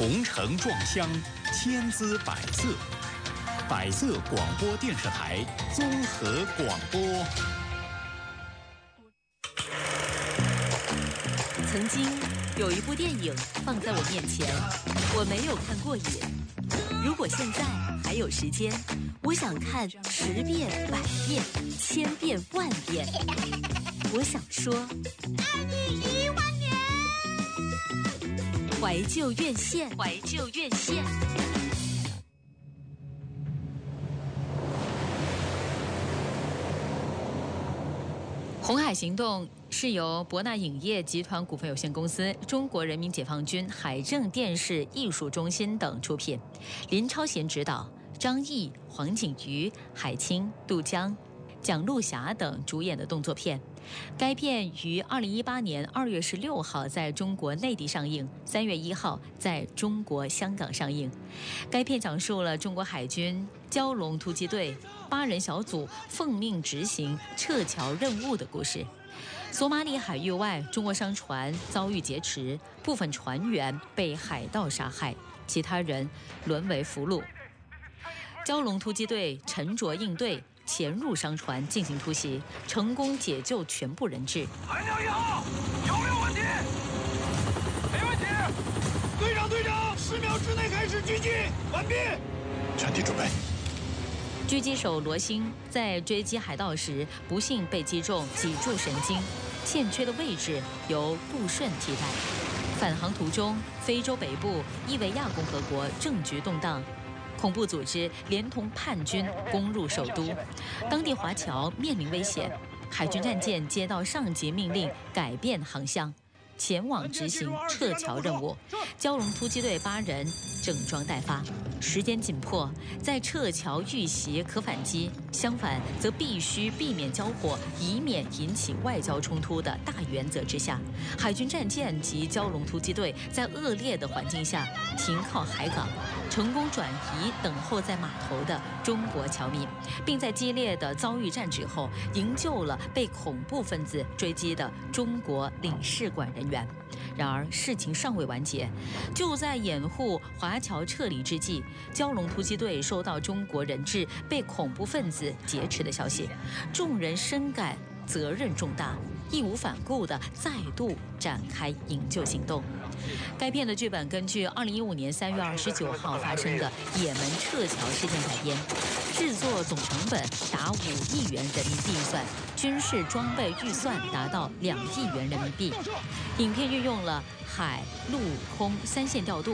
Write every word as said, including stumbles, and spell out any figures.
红尘撞香，千姿百色。百色广播电视台综合广播。 曾经有一部电影放在我面前，我没有看过瘾。如果现在还有时间，我想看十遍、百遍、千遍、万遍。我想说， 爱你一万年。 怀旧院线，怀旧院线。红海行动是由博纳影业集团股份有限公司、中国人民解放军海政电视艺术中心等出品，林超贤执导，张译、黄景瑜、海清、杜江、蒋璐霞等主演的动作片。该片于二零一八年二月十六号在中国内地上映，三月一号在中国香港上映。该片讲述了中国海军蛟龙突击队八人小组奉命执行撤侨任务的故事。索马里海域外，中国商船遭遇劫持，部分船员被海盗杀害，其他人沦为俘虏。蛟龙突击队沉着应对，潜入商船进行突袭，成功解救全部人质。 海鸟一号，有没有问题？没问题。队长，队长，十秒之内开始狙击，完毕。 全体准备。 狙击手罗星在追击海盗时不幸被击中脊柱神经，欠缺的位置由布顺替代。返航途中，非洲北部伊维亚共和国政局动荡，恐怖组织连同叛军攻入首都，当地华侨面临危险。海军战舰接到上级命令，改变航向，前往执行撤侨任务。蛟龙突击队八人整装待发，时间紧迫，在撤侨遇袭可反击，相反则必须避免交火，以免引起外交冲突的大原则之下，海军战舰及蛟龙突击队在恶劣的环境下停靠海港，成功转移等候在码头的中国侨民，并在激烈的遭遇战之后营救了被恐怖分子追击的中国领事馆人员。然而事情尚未完结，就在掩护华侨撤离之际，蛟龙突击队收到中国人质被恐怖分子劫持的消息，众人深感责任重大，义无反顾地再度展开营救行动。该片的剧本根据二零一五年三月二十九号发生的也门撤侨事件改编，制作总成本达五亿元人民币预算，军事装备预算达到两亿元人民币。影片运用了海陆空三线调度。